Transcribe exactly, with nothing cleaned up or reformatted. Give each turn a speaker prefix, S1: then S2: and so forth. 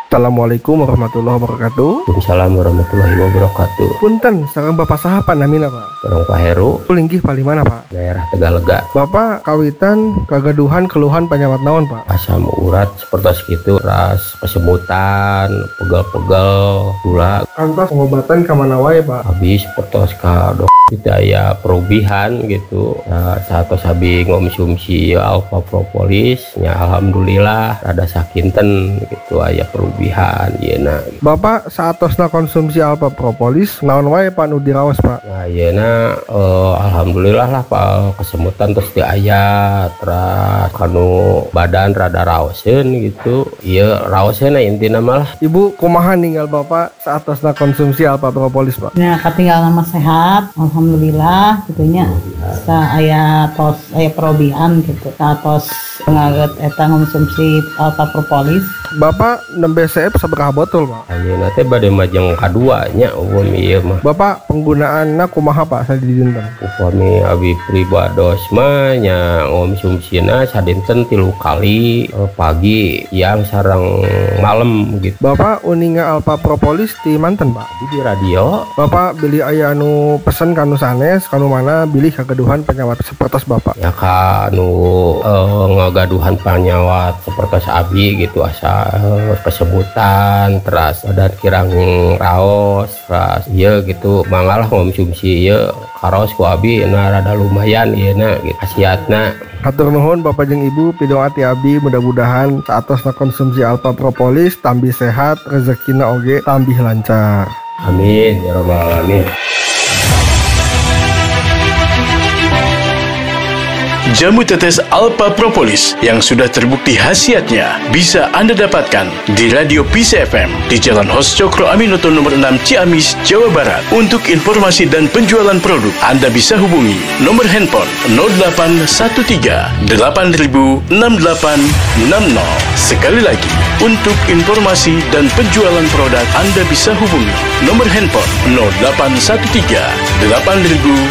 S1: Assalamualaikum warahmatullahi wabarakatuh.
S2: Waalaikumsalam warahmatullahi wabarakatuh.
S1: Punten, sareng Bapak saha namina Pak?
S2: Sareng Pak Heru,
S1: Linggih palimana Pak?
S2: daerah Tegalega.
S1: Bapak kawitan kagaduhan keluhan penyawat naon Pak?
S2: Asam urat seperti itu, ras kesemutan, pegel-pegel, gula.
S1: Kantos pengobatan kamana wae Pak?
S2: Habis seperti ka dok daya perubihan gitu. Nah, saat sabi ngomsumsi alfa propolis, nya alhamdulillah rada sakinten gitu aya perubihan yeuna.
S1: Bapak saatosna konsumsi alfa propolis naon wae Pak nu diraos Pak?
S2: Nah yeuna eh, alhamdulillah lah Pak kesemutan terus di aya terus kanu badan rada raoseun gitu. Ieu raoseun intina malah.
S1: Ibu kumaha ninggal Bapak saatosna konsumsi alfa propolis Pak?
S3: Ya katinggal nama sehat alhamdulillah gitunya. Sa aya tos aya perobihan gitu. Satos ngaget eta konsumsi alfa propolis.
S1: Bapak nembe C F sabaraha botol Pak?
S2: Ayeuna teh bade majeng kadua nya upami ieu mah.
S1: Bapak penggunaanna kumaha Pak sadinten?
S2: Upami abi pribados mah nya ngomsumsina sadinten tilu kali eh, pagi, siang sareng malam gitu.
S1: Bapak uninga alfa propolis di manten Pak?
S2: Di radio
S1: Bapak bilih aya anu pesen kanu sanes kanu mana bilih kagaduhan penyawat sepertos Bapak?
S2: ya kanu eh, ngagaduhan panyawat seperti abi gitu asa eh, kesebutan terus badan kirang raos terus iya gitu mangalah konsumsi iya karos ku abi na rada lumayan iya na gitu khasiatna.
S1: Hatur nuhun Bapak jeung Ibu pidong ati abdi mudah-mudahan saatosna konsumsi alfa propolis tambih sehat rezekina oge tambih lancar.
S2: Amin ya rabbal alamin.
S4: Jamu tetes Alpha Propolis yang sudah terbukti khasiatnya bisa Anda dapatkan di Radio Peace F M di Jalan Hos Cokro Aminoto nomor enam Ciamis, Jawa Barat. Untuk informasi dan penjualan produk, Anda bisa hubungi nomor handphone nol delapan satu tiga delapan nol enam delapan enam nol. Sekali lagi, untuk informasi dan penjualan produk, Anda bisa hubungi nomor handphone nol delapan satu tiga delapan nol